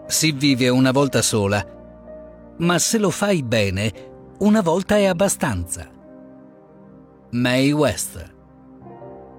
Si vive una volta sola, ma se lo fai bene, una volta è abbastanza. Mae West.